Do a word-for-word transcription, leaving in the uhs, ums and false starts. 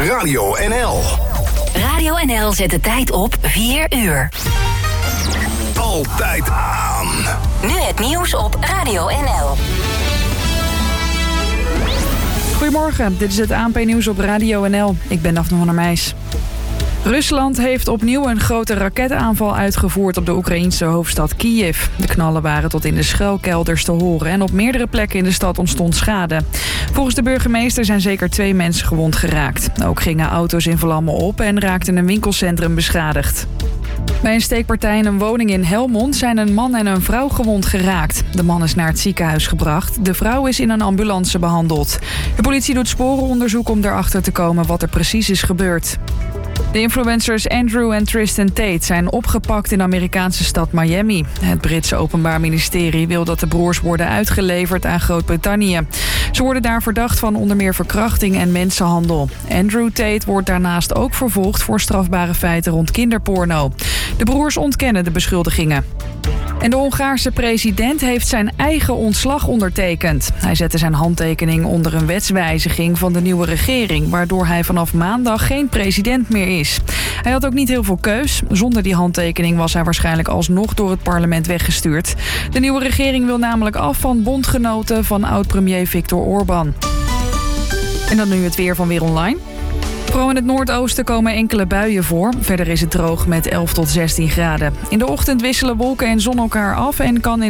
Radio N L. Radio N L zet de tijd op vier uur. Altijd aan. Nu het nieuws op Radio N L. Goedemorgen, dit is het A N P-nieuws op Radio N L. Ik ben Daphne van der Meijs. Rusland heeft opnieuw een grote raketaanval uitgevoerd op de Oekraïense hoofdstad Kiev. De knallen waren tot in de schuilkelders te horen en op meerdere plekken in de stad ontstond schade. Volgens de burgemeester zijn zeker twee mensen gewond geraakt. Ook gingen auto's in vlammen op en raakte een winkelcentrum beschadigd. Bij een steekpartij in een woning in Helmond zijn een man en een vrouw gewond geraakt. De man is naar het ziekenhuis gebracht. De vrouw is in een ambulance behandeld. De politie doet sporenonderzoek om erachter te komen wat er precies is gebeurd. De influencers Andrew en Tristan Tate zijn opgepakt in de Amerikaanse stad Miami. Het Britse Openbaar Ministerie wil dat de broers worden uitgeleverd aan Groot-Brittannië. Ze worden daar verdacht van onder meer verkrachting en mensenhandel. Andrew Tate wordt daarnaast ook vervolgd voor strafbare feiten rond kinderporno. De broers ontkennen de beschuldigingen. En de Hongaarse president heeft zijn eigen ontslag ondertekend. Hij zette zijn handtekening onder een wetswijziging van de nieuwe regering, waardoor hij vanaf maandag geen president meer is. Hij had ook niet heel veel keus. Zonder die handtekening was hij waarschijnlijk alsnog door het parlement weggestuurd. De nieuwe regering wil namelijk af van bondgenoten van oud-premier Viktor Orbán. En dan nu het weer van Weer Online. Vooral in het noordoosten komen enkele buien voor. Verder is het droog met elf tot zestien graden. In de ochtend wisselen wolken en zon elkaar af en kan in